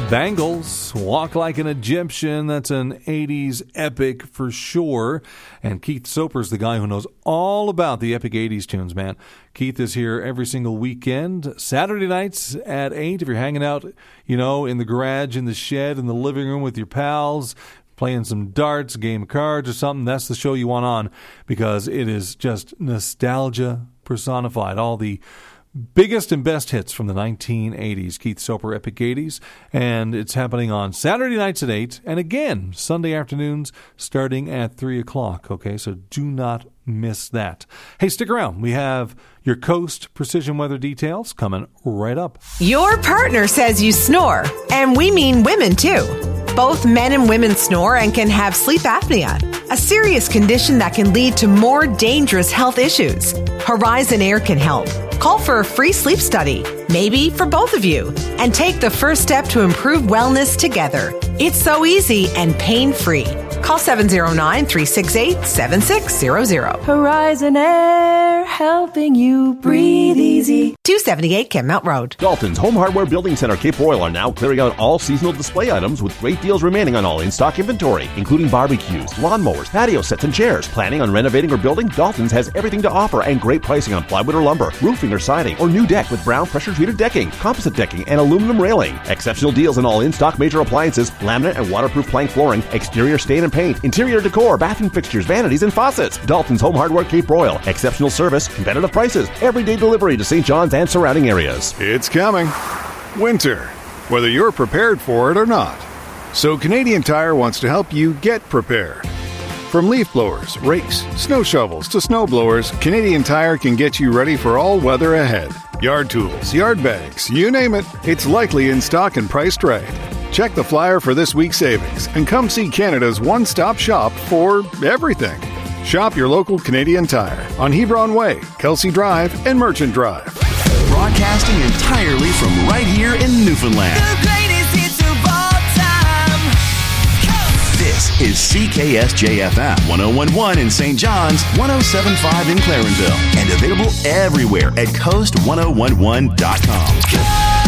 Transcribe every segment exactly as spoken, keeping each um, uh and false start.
Bangles, Walk Like an Egyptian. That's an eighties epic for sure. And Keith Soper's the guy who knows all about the epic eighties tunes, man. Keith is here every single weekend, Saturday nights at eight. If you're hanging out, you know, in the garage, in the shed, in the living room with your pals, playing some darts, a game of cards or something, that's the show you want on, because it is just nostalgia personified. All the biggest and best hits from the nineteen eighties, Keith Soper Epic eighties, and it's happening on Saturday nights at eight, and again, Sunday afternoons starting at three o'clock, okay? So do not miss that. Hey, stick around. We have your Coast Precision Weather details coming right up. Your partner says you snore, and we mean women too. Both men and women snore and can have sleep apnea, a serious condition that can lead to more dangerous health issues. Horizon Air can help. Call for a free sleep study, maybe for both of you, and take the first step to improve wellness together. It's so easy and pain-free. Call seven oh nine, three six eight, seven six zero zero. Horizon Air, helping you breathe easy. two seventy-eight Kenmount Road. Dalton's Home Hardware Building Center Cape Royal are now clearing out all seasonal display items with great deals remaining on all in-stock inventory, including barbecues, lawnmowers, patio sets, and chairs. Planning on renovating or building? Dalton's has everything to offer and great pricing on plywood or lumber, roofing or siding, or new deck with brown pressure-treated decking, composite decking, and aluminum railing. Exceptional deals on all in-stock major appliances, laminate and waterproof plank flooring, exterior stain and paint, interior decor, bathroom fixtures, vanities, and faucets. Dalton's Home Hardware Cape Royal. Exceptional service, competitive prices, everyday delivery to Saint John's and surrounding areas. It's coming. Winter, whether you're prepared for it or not. So Canadian Tire wants to help you get prepared. From leaf blowers, rakes, snow shovels to snow blowers, Canadian Tire can get you ready for all weather ahead. Yard tools, yard bags, you name it, it's likely in stock and priced right. Check the flyer for this week's savings and come see Canada's one-stop shop for everything. Shop your local Canadian Tire on Hebron Way, Kelsey Drive, and Merchant Drive. Broadcasting entirely from right here in Newfoundland. The greatest hits of all time. Coast. This is C K S J F M one oh one point one in Saint John's, one oh seven point five in Clarenville, and available everywhere at coast ten eleven dot com. Coast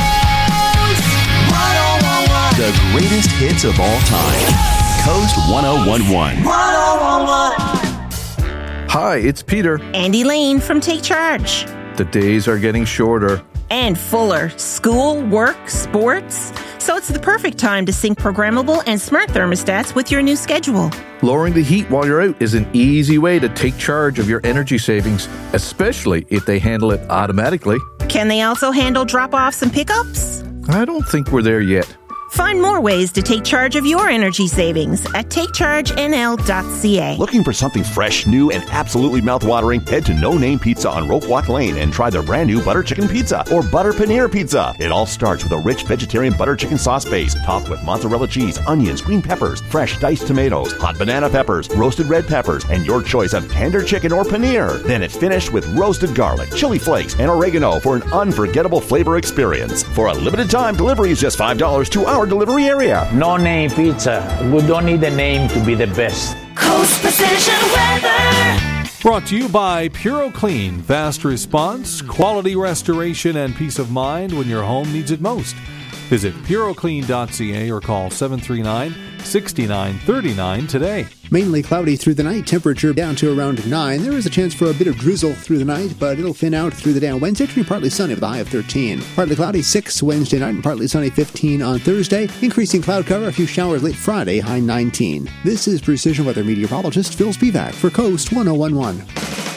one oh one one. The greatest hits of all time. Coast ten eleven. one oh one one. Hi, it's Peter. Andy Lane from Take Charge. The days are getting shorter. And fuller. School, work, sports. So it's the perfect time to sync programmable and smart thermostats with your new schedule. Lowering the heat while you're out is an easy way to take charge of your energy savings, especially if they handle it automatically. Can they also handle drop-offs and pickups? I don't think we're there yet. Find more ways to take charge of your energy savings at take charge n l dot c a. Looking for something fresh, new, and absolutely mouth-watering? Head to No Name Pizza on Rope Walk Lane and try their brand new butter chicken pizza or butter paneer pizza. It all starts with a rich vegetarian butter chicken sauce base topped with mozzarella cheese, onions, green peppers, fresh diced tomatoes, hot banana peppers, roasted red peppers, and your choice of tender chicken or paneer. Then it's finished with roasted garlic, chili flakes, and oregano for an unforgettable flavor experience. For a limited time, delivery is just five dollars to our delivery area. No Name Pizza. We don't need a name to be the best. Coast Precision Weather. Brought to you by Puro Clean. Fast response, quality restoration, and peace of mind when your home needs it most. Visit puro clean dot c a or call seven three nine, six nine three nine today. Mainly cloudy through the night, temperature down to around nine. There is a chance for a bit of drizzle through the night, but it'll thin out through the day on Wednesday, turning partly sunny with a high of thirteen. Partly cloudy, six Wednesday night, and partly sunny, fifteen on Thursday. Increasing cloud cover, a few showers late Friday, high nineteen. This is Precision Weather meteorologist Phil Spivak for Coast ten eleven.